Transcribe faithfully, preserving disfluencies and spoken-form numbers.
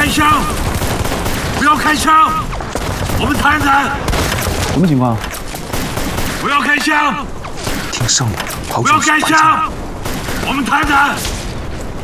枪！不要开枪！我们谈谈。 什么情况？ 不要开枪！ 听上午好不要开枪！我们谈谈。